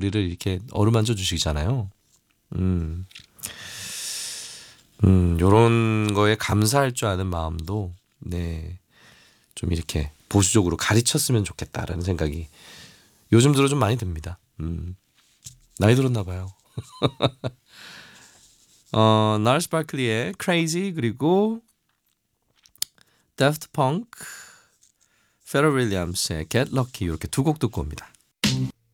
우리를 이렇게 어루만져 주시잖아요. 요런 거에 감사할 줄 아는 마음도 네, 좀 이렇게 보수적으로 가르쳤으면 좋겠다라는 생각이 요즘 들어 좀 많이 듭니다. 나이 들었나 봐요. 나르스 바클리의 Crazy 그리고 Daft Punk, 페럴 윌리엄스의 Get Lucky 이렇게 두 곡 듣고 옵니다.